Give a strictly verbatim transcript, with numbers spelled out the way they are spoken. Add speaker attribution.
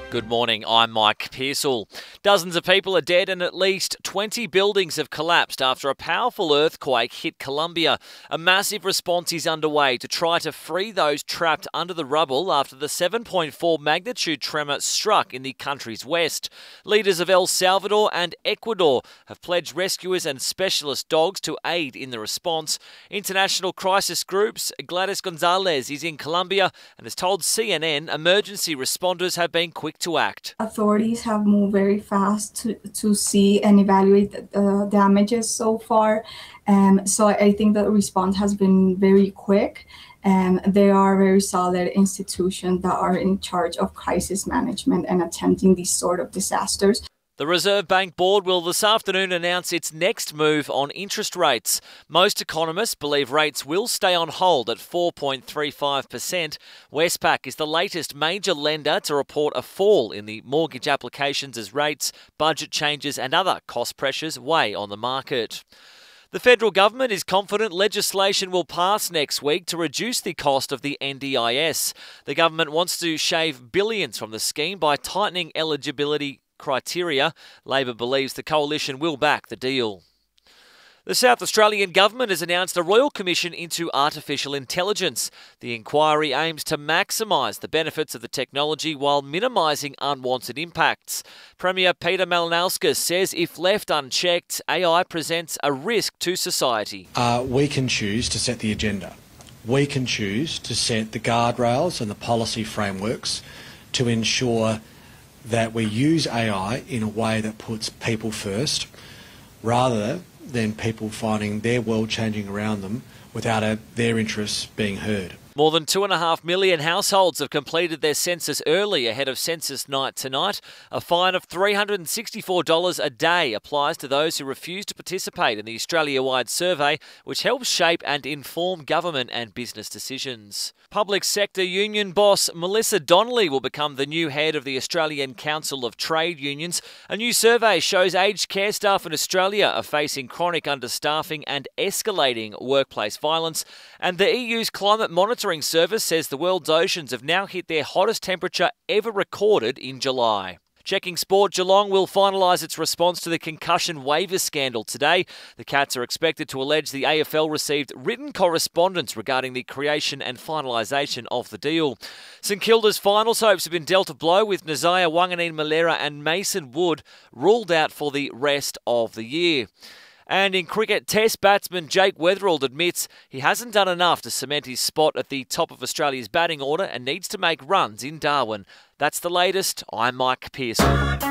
Speaker 1: Good morning, I'm Mike Pearsall. Dozens of people are dead and at least twenty buildings have collapsed after a powerful earthquake hit Colombia. A massive response is underway to try to free those trapped under the rubble after the seven point four magnitude tremor struck in the country's west. Leaders of El Salvador and Ecuador have pledged rescuers and specialist dogs to aid in the response. International crisis groups Gladys Gonzalez is in Colombia and has told C N N emergency responders have been quick to act.
Speaker 2: Authorities have moved very fast to, to see and evaluate the, the damages so far. Um, so I think the response has been very quick. And they are very solid institutions that are in charge of crisis management and attempting these sort of disasters.
Speaker 1: The Reserve Bank Board will this afternoon announce its next move on interest rates. Most economists believe rates will stay on hold at four point three five percent. Westpac is the latest major lender to report a fall in the mortgage applications as rates, budget changes and other cost pressures weigh on the market. The federal government is confident legislation will pass next week to reduce the cost of the N D I S. The government wants to shave billions from the scheme by tightening eligibility criteria. Labor believes the coalition will back the deal. The South Australian government has announced a royal commission into artificial intelligence. The inquiry aims to maximise the benefits of the technology while minimising unwanted impacts. Premier Peter Malinauskas says if left unchecked, A I presents a risk to society.
Speaker 3: Uh, we can choose to set the agenda. We can choose to set the guardrails and the policy frameworks to ensure that we use A I in a way that puts people first, rather than people finding their world changing around them without a, their interests being heard.
Speaker 1: More than two and a half million households have completed their census early ahead of census night tonight. A fine of three hundred sixty-four dollars a day applies to those who refuse to participate in the Australia-wide survey, which helps shape and inform government and business decisions. Public sector union boss Melissa Donnelly will become the new head of the Australian Council of Trade Unions. A new survey shows aged care staff in Australia are facing chronic understaffing and escalating workplace violence. And the E U's climate monitoring service says the world's oceans have now hit their hottest temperature ever recorded in July. Checking sport, Geelong will finalise its response to the concussion waiver scandal today. The Cats are expected to allege the A F L received written correspondence regarding the creation and finalisation of the deal. St Kilda's finals hopes have been dealt a blow with Nasiah Wanganeen-Malera and Mason Wood ruled out for the rest of the year. And in cricket, Test batsman Jake Weatherald admits he hasn't done enough to cement his spot at the top of Australia's batting order and needs to make runs in Darwin. That's the latest. I'm Mike Pearsall.